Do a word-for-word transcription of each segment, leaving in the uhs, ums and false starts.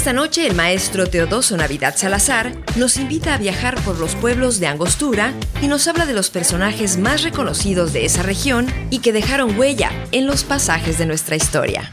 Esta noche el maestro Teodoso Navidad Salazar nos invita a viajar por los pueblos de Angostura y nos habla de los personajes más reconocidos de esa región y que dejaron huella en los pasajes de nuestra historia.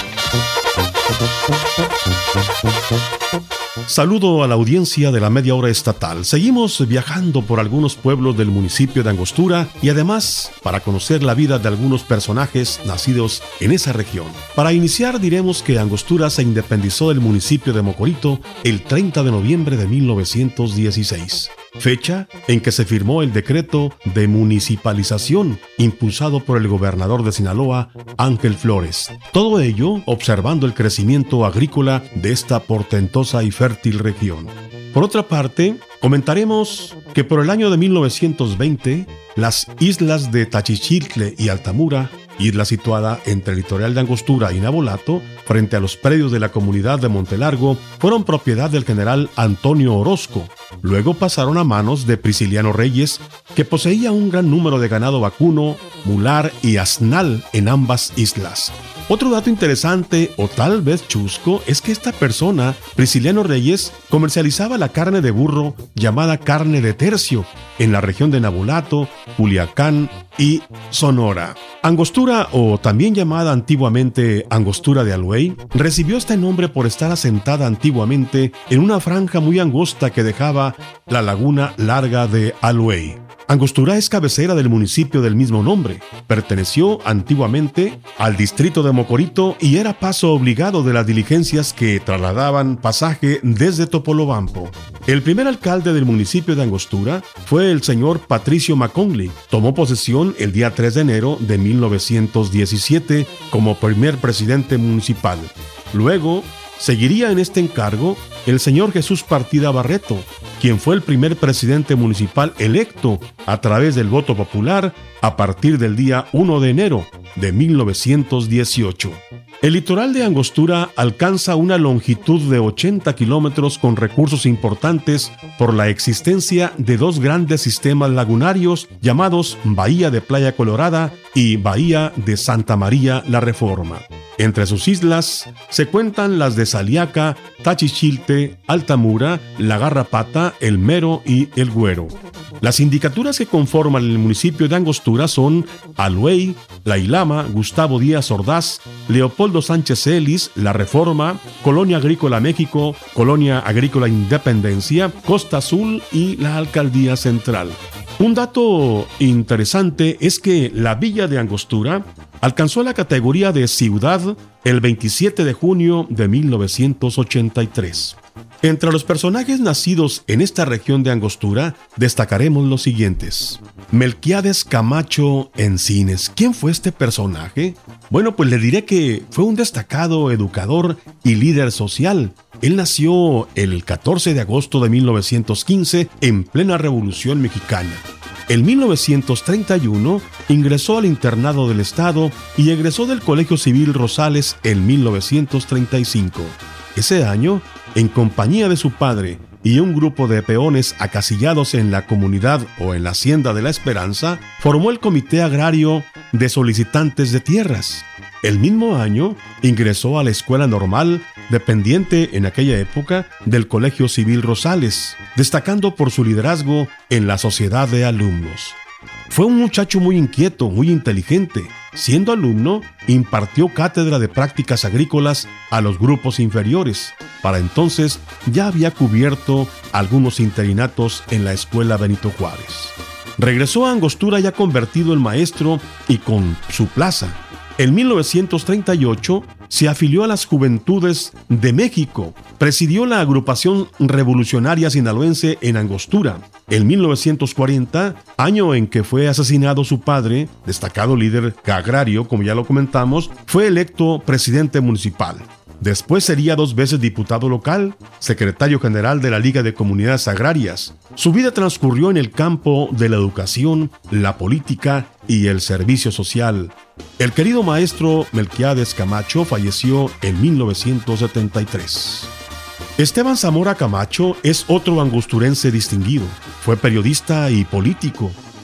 Saludo a la audiencia de la Media Hora Estatal. Seguimos viajando por algunos pueblos del municipio de Angostura y además para conocer la vida de algunos personajes nacidos en esa región. Para iniciar diremos que Angostura se independizó del municipio de Mocorito el treinta de noviembre de mil novecientos dieciséis, fecha en que se firmó el decreto de municipalización impulsado por el gobernador de Sinaloa, Ángel Flores. Todo ello observando el crecimiento agrícola de esta portentosa y fértil región. Por otra parte, comentaremos que por el año de mil novecientos veinte, las islas de Tachichiltle y Altamura, isla situada entre el litoral de Angostura y Nabolato, frente a los predios de la comunidad de Montelargo, fueron propiedad del general Antonio Orozco. Luego pasaron a manos de Prisciliano Reyes, que poseía un gran número de ganado vacuno, mular y asnal en ambas islas. Otro dato interesante, o tal vez chusco, es que esta persona, Prisciliano Reyes, comercializaba la carne de burro llamada carne de tercio en la región de Nabolato, Culiacán y Sonora. Angostura, o también llamada antiguamente Angostura de Aluey, recibió este nombre por estar asentada antiguamente en una franja muy angosta que dejaba la laguna larga de Aluey. Angostura es cabecera del municipio del mismo nombre. Perteneció antiguamente al distrito de Mocorito y era paso obligado de las diligencias que trasladaban pasaje desde Topolobampo. El primer alcalde del municipio de Angostura fue el señor Patricio McConley. Tomó posesión el día tres de enero de mil novecientos diecisiete como primer presidente municipal. Luego, seguiría en este encargo el señor Jesús Partida Barreto, quien fue el primer presidente municipal electo a través del voto popular a partir del día primero de enero de mil novecientos dieciocho. El litoral de Angostura alcanza una longitud de ochenta kilómetros con recursos importantes por la existencia de dos grandes sistemas lagunarios llamados Bahía de Playa Colorada y Bahía de Santa María la Reforma. Entre sus islas se cuentan las de Saliaca, Tachichilte, Altamura, La Garrapata, El Mero y El Güero. Las sindicaturas que conforman el municipio de Angostura son Aluey, La Ilama, Gustavo Díaz Ordaz, Leopoldo Sánchez Ellis, La Reforma, Colonia Agrícola México, Colonia Agrícola Independencia, Costa Azul y la Alcaldía Central. Un dato interesante es que la villa de Angostura alcanzó la categoría de ciudad el veintisiete de junio de mil novecientos ochenta y tres. Entre los personajes nacidos en esta región de Angostura, destacaremos los siguientes. Melquiades Camacho Encines. ¿Quién fue este personaje? Bueno, pues le diré que fue un destacado educador y líder social. Él nació el catorce de agosto de mil novecientos quince en plena Revolución Mexicana. En mil novecientos treinta y uno ingresó al internado del Estado y egresó del Colegio Civil Rosales en mil novecientos treinta y cinco. Ese año, en compañía de su padre y un grupo de peones acasillados en la comunidad o en la Hacienda de la Esperanza, formó el Comité Agrario de Solicitantes de Tierras. El mismo año ingresó a la Escuela Normal, dependiente en aquella época del Colegio Civil Rosales, destacando por su liderazgo en la sociedad de alumnos. Fue un muchacho muy inquieto, muy inteligente. Siendo alumno, impartió cátedra de prácticas agrícolas a los grupos inferiores. Para entonces ya había cubierto algunos interinatos en la Escuela Benito Juárez. Regresó a Angostura ya convertido en maestro y con su plaza. En mil novecientos treinta y ocho se afilió a las Juventudes de México, presidió la agrupación revolucionaria sinaloense en Angostura. En mil novecientos cuarenta, año en que fue asesinado su padre, destacado líder agrario, como ya lo comentamos, fue electo presidente municipal. Después sería dos veces diputado local, secretario general de la Liga de Comunidades Agrarias. Su vida transcurrió en el campo de la educación, la política y el servicio social. El querido maestro Melquiades Camacho falleció en mil novecientos setenta y tres. Esteban Zamora Camacho es otro angosturense distinguido. Fue periodista y político.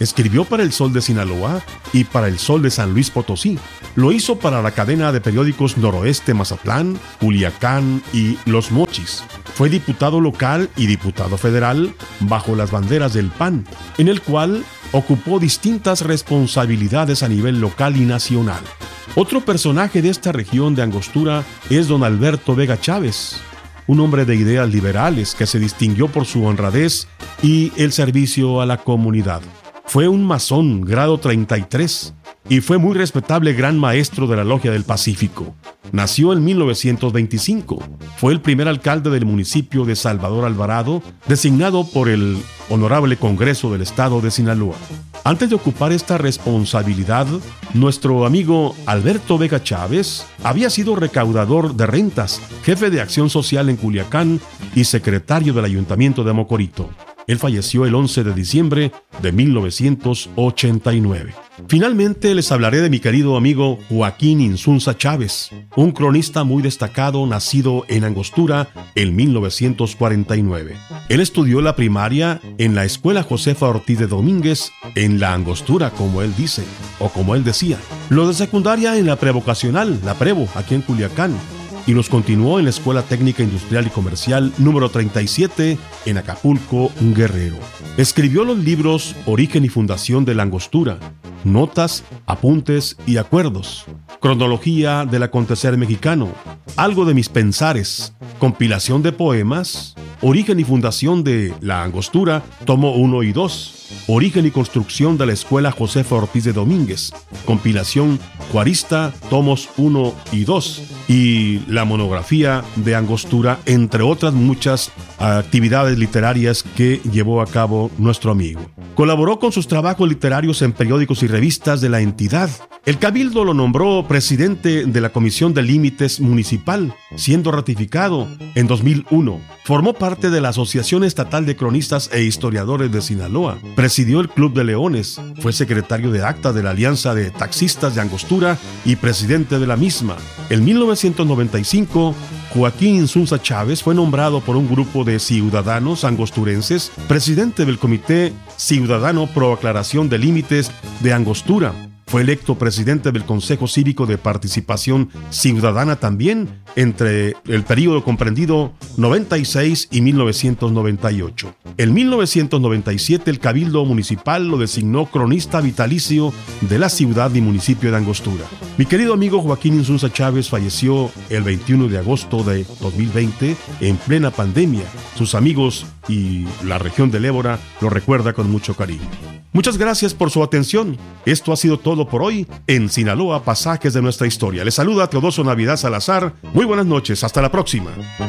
Escribió para El Sol de Sinaloa y para El Sol de San Luis Potosí. Lo hizo para la cadena de periódicos Noroeste Mazatlán, Culiacán y Los Mochis. Fue diputado local y diputado federal bajo las banderas del P A N, en el cual ocupó distintas responsabilidades a nivel local y nacional. Otro personaje de esta región de Angostura es don Alberto Vega Chávez, un hombre de ideas liberales que se distinguió por su honradez y el servicio a la comunidad. Fue un masón grado treinta y tres y fue muy respetable gran maestro de la Logia del Pacífico. Nació en mil novecientos veinticinco. Fue el primer alcalde del municipio de Salvador Alvarado, designado por el Honorable Congreso del Estado de Sinaloa. Antes de ocupar esta responsabilidad, nuestro amigo Alberto Vega Chávez había sido recaudador de rentas, jefe de acción social en Culiacán y secretario del Ayuntamiento de Mocorito. Él falleció el once de diciembre de mil novecientos ochenta y nueve. Finalmente les hablaré de mi querido amigo Joaquín Insunza Chávez, un cronista muy destacado nacido en Angostura en mil novecientos cuarenta y nueve. Él estudió la primaria en la Escuela Josefa Ortiz de Domínguez, en la Angostura, como él dice, o como él decía. Lo de secundaria en la prevocacional, la Prevo, aquí en Culiacán, y los continuó en la Escuela Técnica Industrial y Comercial número treinta y siete en Acapulco, Guerrero. Escribió los libros Origen y Fundación de la Angostura, Notas, Apuntes y Acuerdos, Cronología del Acontecer Mexicano, Algo de mis Pensares, Compilación de Poemas, Origen y Fundación de la Angostura, tomo uno y dos, Origen y Construcción de la Escuela Josefa Ortiz de Domínguez, Compilación Juarista, tomos uno y dos, y la monografía de Angostura, entre otras muchas actividades literarias que llevó a cabo nuestro amigo. Colaboró con sus trabajos literarios en periódicos y revistas de la entidad. El Cabildo lo nombró presidente de la Comisión de Límites Municipal, siendo ratificado en dos mil uno. Formó parte de la Asociación Estatal de Cronistas e Historiadores de Sinaloa. Presidió el Club de Leones. Fue secretario de acta de la Alianza de Taxistas de Angostura y presidente de la misma. En mil novecientos noventa y cinco, Joaquín Insunza Chávez fue nombrado por un grupo de ciudadanos angosturenses presidente del Comité Ciudadano Pro Aclaración de Límites de Angostura. Fue electo presidente del Consejo Cívico de Participación Ciudadana también entre el período comprendido noventa y seis y mil novecientos noventa y ocho. En mil novecientos noventa y siete el Cabildo Municipal lo designó cronista vitalicio de la ciudad y municipio de Angostura. Mi querido amigo Joaquín Insunza Chávez falleció el veintiuno de agosto de dos mil veinte en plena pandemia. Sus amigos y la región del Ébora lo recuerda con mucho cariño. Muchas gracias por su atención. Esto ha sido todo por hoy en Sinaloa, Pasajes de Nuestra Historia. Les saluda Teodoso Navidad Salazar. Muy buenas noches. Hasta la próxima.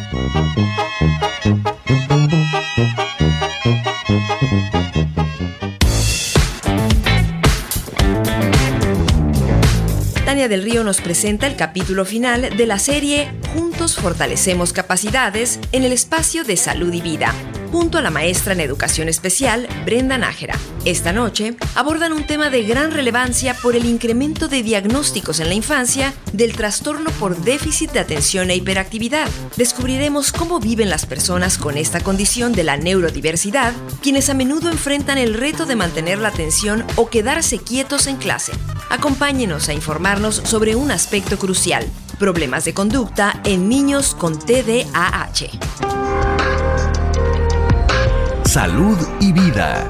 Tania del Río nos presenta el capítulo final de la serie Juntos Fortalecemos Capacidades en el espacio de Salud y Vida, junto a la maestra en Educación Especial, Brenda Nájera. Esta noche abordan un tema de gran relevancia por el incremento de diagnósticos en la infancia del trastorno por déficit de atención e hiperactividad. Descubriremos cómo viven las personas con esta condición de la neurodiversidad, quienes a menudo enfrentan el reto de mantener la atención o quedarse quietos en clase. Acompáñenos a informarnos sobre un aspecto crucial: problemas de conducta en niños con T D A H. Salud y Vida.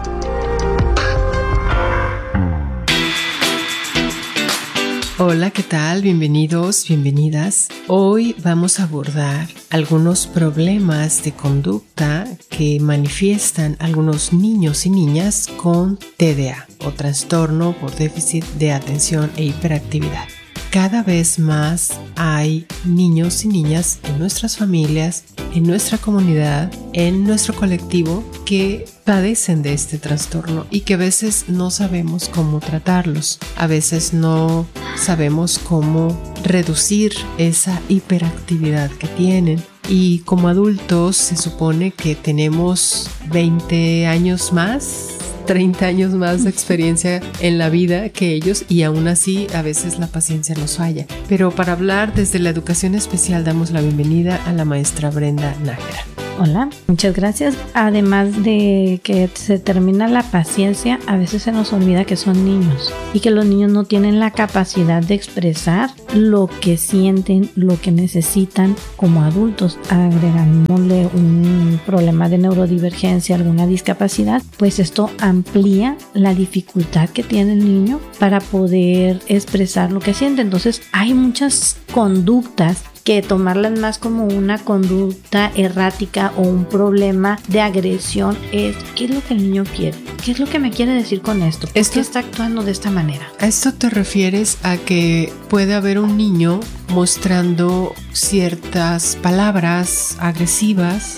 Hola, ¿qué tal? Bienvenidos, bienvenidas. Hoy vamos a abordar algunos problemas de conducta que manifiestan algunos niños y niñas con T D A o trastorno por déficit de atención e hiperactividad. Cada vez más hay niños y niñas en nuestras familias, en nuestra comunidad, en nuestro colectivo que padecen de este trastorno y que a veces no sabemos cómo tratarlos. A veces no sabemos cómo reducir esa hiperactividad que tienen. Y como adultos se supone que tenemos veinte años más, treinta años más de experiencia en la vida que ellos, y aún así a veces la paciencia nos falla. Pero para hablar desde la educación especial damos la bienvenida a la maestra Brenda Nájera. Hola, muchas gracias. Además de que se termina la paciencia, a veces se nos olvida que son niños y que los niños no tienen la capacidad de expresar lo que sienten, lo que necesitan como adultos. Agregándole un problema de neurodivergencia, alguna discapacidad, pues esto amplía la dificultad que tiene el niño para poder expresar lo que siente. Entonces hay muchas conductas que tomarlas más como una conducta errática o un problema de agresión es ¿qué es lo que el niño quiere? ¿Qué es lo que me quiere decir con esto? ¿Por qué está actuando de esta manera? ¿A esto te refieres a que puede haber un niño mostrando ciertas palabras agresivas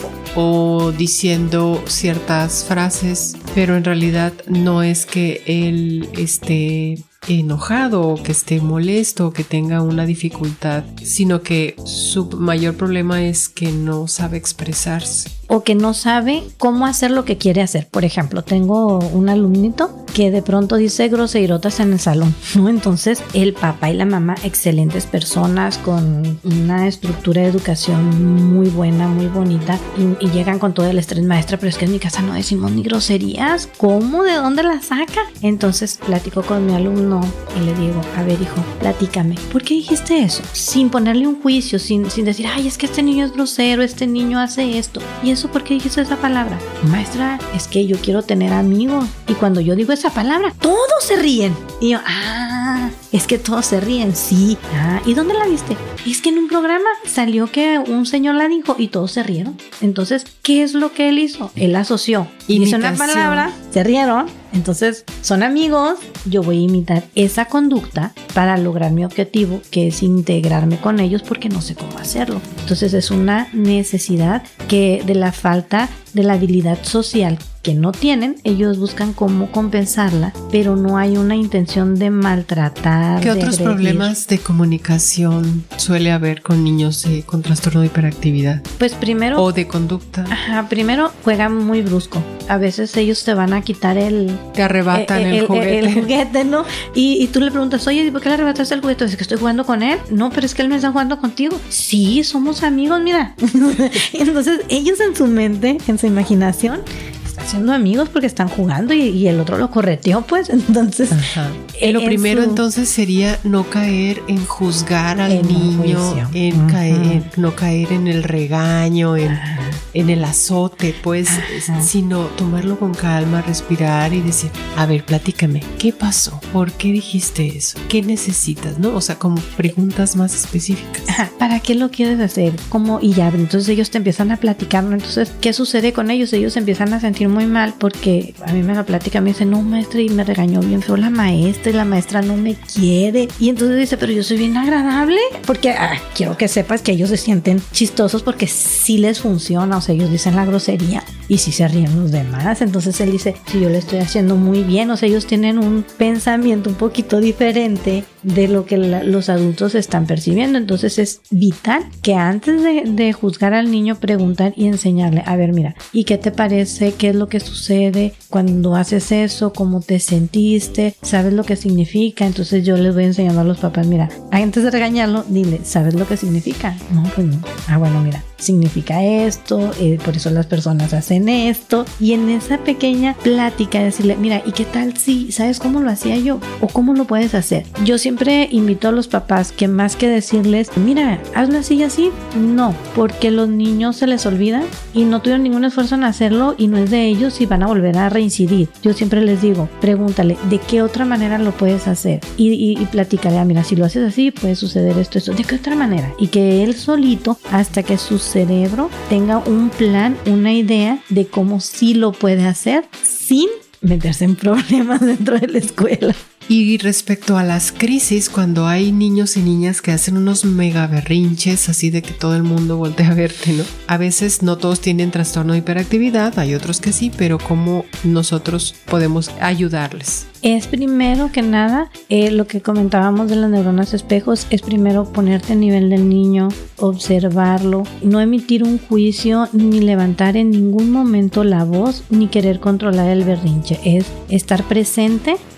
o diciendo ciertas frases, pero en realidad no es que él esté enojado o que esté molesto o que tenga una dificultad, sino que su mayor problema es que no sabe expresarse? O que no sabe cómo hacer lo que quiere hacer. Por ejemplo, tengo un alumnito que de pronto dice groserotas en el salón, ¿no? Entonces el papá y la mamá, excelentes personas con una estructura de educación muy buena, muy bonita, y, y llegan con todo el estrés: maestra, pero es que en mi casa no decimos ni groserías. ¿Cómo? ¿De dónde las saca? Entonces platico con mi alumno y le digo: a ver, hijo, platícame, ¿por qué dijiste eso? Sin ponerle un juicio, sin, sin decir, ay, es que este niño es grosero, este niño hace esto. ¿Y eso por qué dijiste esa palabra? Maestra, es que yo quiero tener amigos y cuando yo digo esa palabra, todos se ríen. Y yo, ah, es que todos se ríen, sí. Ah, ¿y dónde la viste? Es que en un programa salió que un señor la dijo y todos se rieron. Entonces, ¿qué es lo que él hizo? Él asoció. Dice una palabra, se rieron. Entonces, son amigos, yo voy a imitar esa conducta para lograr mi objetivo, que es integrarme con ellos porque no sé cómo hacerlo. Entonces, es una necesidad que de la falta de la habilidad social que no tienen, ellos buscan cómo compensarla, pero no hay una intención de maltratar. ¿Qué de otros agredir. problemas de comunicación suele haber con niños eh, con trastorno de hiperactividad? Pues primero... O de conducta. Ajá, primero juegan muy brusco. A veces ellos te van a quitar el... Te arrebatan el, el, el juguete. El, el juguete, ¿no? Y, y tú le preguntas, oye, ¿por qué le arrebataste el juguete? Es que estoy jugando con él. No, pero es que él no está jugando contigo. Sí, somos amigos, mira. Entonces ellos en su mente, en su imaginación, haciendo amigos porque están jugando y, y el otro lo correteó, pues. Entonces, eh, lo primero su... entonces sería no caer en juzgar al en niño, en uh-huh. caer, no caer en el regaño, en, uh-huh. en el azote, pues, uh-huh. sino tomarlo con calma, respirar y decir, a ver, platícame, ¿qué pasó? ¿Por qué dijiste eso? ¿Qué necesitas? ¿No? O sea, como preguntas más específicas. Ajá. ¿Para qué lo quieres hacer? ¿Cómo? Y ya, entonces ellos te empiezan a platicar, ¿no? Entonces, ¿qué sucede con ellos? Ellos empiezan a sentir muy mal porque a mí me lo platica, me dice, no, maestra, y me regañó bien feo la maestra y la maestra no me quiere. Y entonces dice, pero yo soy bien agradable porque ah, quiero que sepas que ellos se sienten chistosos porque sí les funciona, o sea, ellos dicen la grosería y sí se ríen los demás. Entonces él dice, si yo le estoy haciendo muy bien, o sea, ellos tienen un pensamiento un poquito diferente de lo que la, los adultos están percibiendo. Entonces es vital que antes de, de juzgar al niño preguntar y enseñarle, a ver, mira, ¿y qué te parece? ¿Qué es lo que sucede cuando haces eso? ¿Cómo te sentiste? ¿Sabes lo que significa? Entonces yo les voy enseñando a los papás, mira, antes de regañarlo, dile, ¿sabes lo que significa? No, pues no. Ah, bueno, mira, significa esto, eh, por eso las personas hacen esto. Y en esa pequeña plática decirle, mira, ¿y qué tal si sabes cómo lo hacía yo? ¿O cómo lo puedes hacer? Yo siempre invito a los papás que más que decirles, mira, hazlo así y así, no, porque los niños se les olvida y no tuvieron ningún esfuerzo en hacerlo y no es de ellos y van a volver a reincidir. Yo siempre les digo, pregúntale, ¿de qué otra manera lo puedes hacer? Y, y, y platícale, ah, mira, si lo haces así, puede suceder esto, esto, ¿de qué otra manera? Y que él solito, hasta que su cerebro tenga un plan, una idea de cómo sí lo puede hacer sin meterse en problemas dentro de la escuela. Y respecto a las crisis, cuando hay niños y niñas que hacen unos mega berrinches, así de que todo el mundo voltea a verte, ¿no? A veces no todos tienen trastorno de hiperactividad, hay otros que sí, pero ¿cómo nosotros podemos ayudarles? Es primero que nada, eh, lo que comentábamos de las neuronas espejos, es primero ponerte a nivel del niño, observarlo, no emitir un juicio, ni levantar en ningún momento la voz, ni querer controlar el berrinche. Es estar presente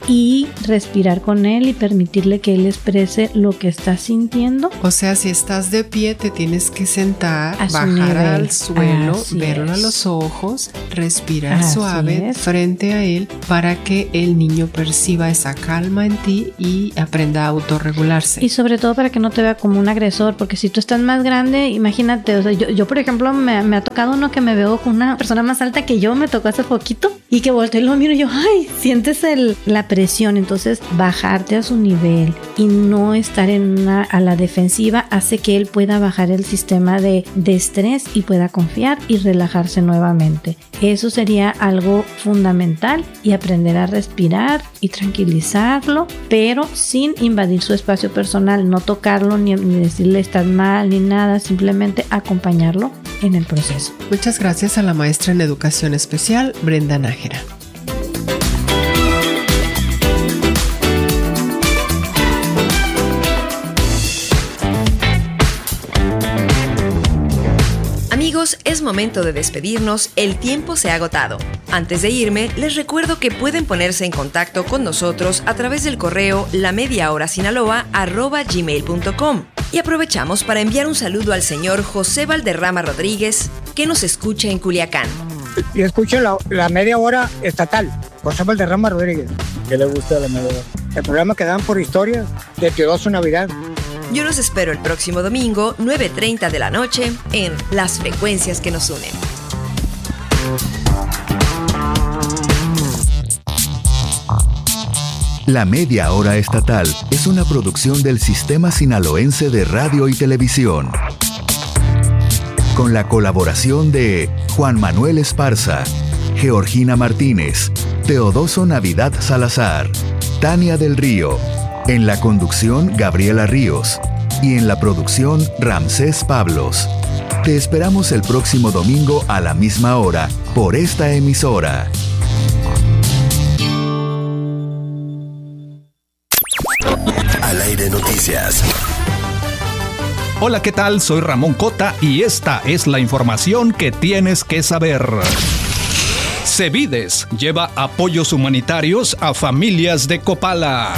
y respirar con él y permitirle que él exprese lo que está sintiendo. O sea, si estás de pie, te tienes que sentar, A su bajar nivel. al suelo, Así verlo es. a los ojos, respirar Así suave es. frente a él para que el niño perciba esa calma en ti y aprenda a autorregularse. Y sobre todo para que no te vea como un agresor, porque si tú estás más grande, imagínate, o sea, yo, yo por ejemplo me, me ha tocado uno que me veo con una persona más alta que yo, me tocó hace poquito, y que volteo y lo miro y yo, ay, sientes el, la presión. Entonces bajarte a su nivel y no estar en una, a la defensiva hace que él pueda bajar el sistema de, de estrés y pueda confiar y relajarse nuevamente. Eso sería algo fundamental, y aprender a respirar y tranquilizarlo, pero sin invadir su espacio personal, no tocarlo ni, ni decirle estás mal ni nada, simplemente acompañarlo en el proceso. Muchas gracias a la maestra en educación especial, Brenda Nájera. Amigos, es momento de despedirnos, el tiempo se ha agotado. Antes de irme, les recuerdo que pueden ponerse en contacto con nosotros a través del correo lamediahorasinaloa arroba gmail punto com. Y aprovechamos para enviar un saludo al señor José Valderrama Rodríguez, que nos escucha en Culiacán. Y escucho la, la media hora estatal, José Valderrama Rodríguez. ¿Qué le gusta la media hora? El programa que dan por historias de Teodoso Navidad. Yo los espero el próximo domingo, nueve treinta de la noche, en Las Frecuencias que nos unen. La Media Hora Estatal es una producción del Sistema Sinaloense de Radio y Televisión, con la colaboración de Juan Manuel Esparza, Georgina Martínez, Teodoso Navidad Salazar, Tania del Río. En la conducción, Gabriela Ríos. Y en la producción, Ramsés Pablos. Te esperamos el próximo domingo a la misma hora por esta emisora. Al aire noticias. Hola, ¿qué tal? Soy Ramón Cota y esta es la información que tienes que saber. Cevides lleva apoyos humanitarios a familias de Copala.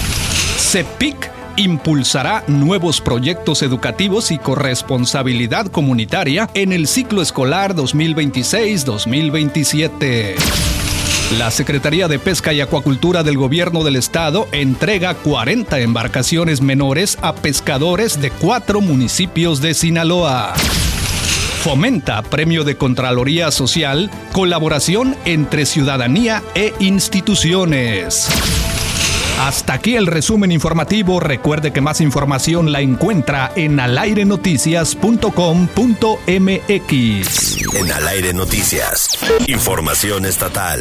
CEPIC impulsará nuevos proyectos educativos y corresponsabilidad comunitaria en el ciclo escolar dos mil veintiséis dos mil veintisiete. La Secretaría de Pesca y Acuacultura del Gobierno del Estado entrega cuarenta embarcaciones menores a pescadores de cuatro municipios de Sinaloa. Fomenta Premio de Contraloría Social, colaboración entre ciudadanía e instituciones. Hasta aquí el resumen informativo. Recuerde que más información la encuentra en alairenoticias punto com punto m x. En Al Aire Noticias, información estatal.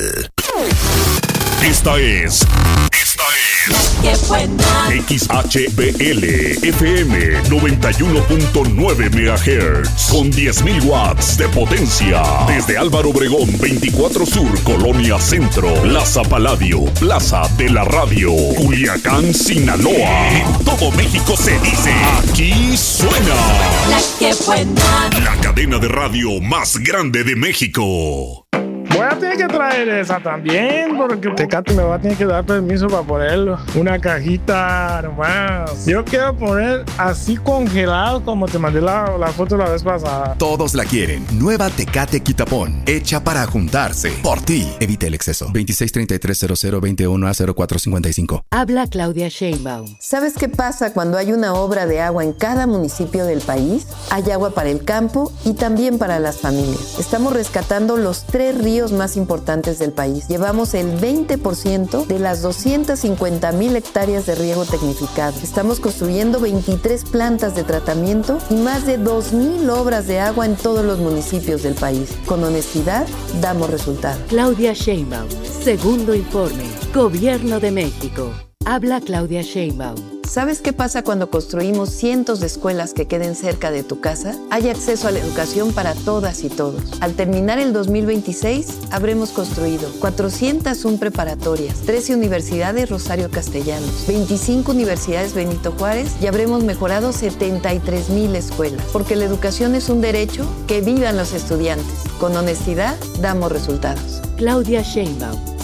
Esta es... Esta es... ¡Qué buena! X H B L F M noventa y uno punto nueve megahertz con diez mil watts de potencia. Desde Álvaro Obregón veinticuatro Sur, Colonia Centro, Plaza Paladio, Plaza de la Radio, Culiacán, Sinaloa. En todo México se dice, aquí suena La que buena. la cadena de radio más grande de México. Voy a tener que traer esa también, porque Tecate me va a tener que dar permiso para ponerlo. Una cajita nomás. Yo quiero poner así congelado como te mandé la, la foto la vez pasada. Todos la quieren. Nueva Tecate Quitapón. Hecha para juntarse. Por ti. Evita el exceso. veintiséis treinta y tres cero cero veintiuno a cero cuatro cincuenta y cinco. Habla Claudia Sheinbaum. ¿Sabes qué pasa cuando hay una obra de agua en cada municipio del país? Hay agua para el campo y también para las familias. Estamos rescatando los tres ríos más importantes del país. Llevamos el veinte por ciento de las doscientas cincuenta mil hectáreas de riego tecnificado. Estamos construyendo veintitrés plantas de tratamiento y más de dos mil obras de agua en todos los municipios del país. Con honestidad, damos resultados. Claudia Sheinbaum. Segundo informe. Gobierno de México. Habla Claudia Sheinbaum. ¿Sabes qué pasa cuando construimos cientos de escuelas que queden cerca de tu casa? Hay acceso a la educación para todas y todos. Al terminar el dos mil veintiséis, habremos construido cuatrocientas una preparatorias, trece universidades Rosario Castellanos, veinticinco universidades Benito Juárez y habremos mejorado setenta y tres mil escuelas. Porque la educación es un derecho, que vivan los estudiantes. Con honestidad, damos resultados. Claudia Sheinbaum.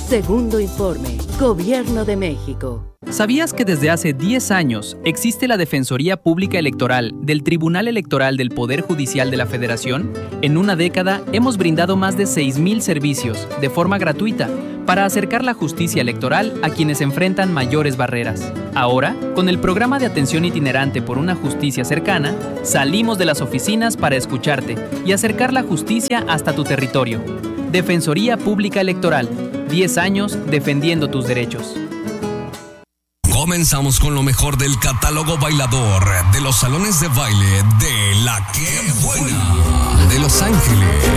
Segundo informe, Gobierno de México. ¿Sabías que desde hace diez años existe la Defensoría Pública Electoral del Tribunal Electoral del Poder Judicial de la Federación? En una década hemos brindado más de seis mil servicios de forma gratuita para acercar la justicia electoral a quienes enfrentan mayores barreras. Ahora, con el programa de atención itinerante por una justicia cercana, salimos de las oficinas para escucharte y acercar la justicia hasta tu territorio. Defensoría Pública Electoral, diez años defendiendo tus derechos. Comenzamos con lo mejor del catálogo bailador de los salones de baile de La Que Buena de Los Ángeles.